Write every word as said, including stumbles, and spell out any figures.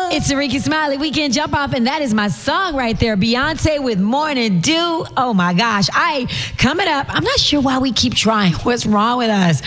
It's the Ricky Smiley Weekend Jump Off, and that is my song right there. Beyonce with Morning Dew. Oh my gosh. I coming up. I'm not sure why we keep trying. What's wrong with us?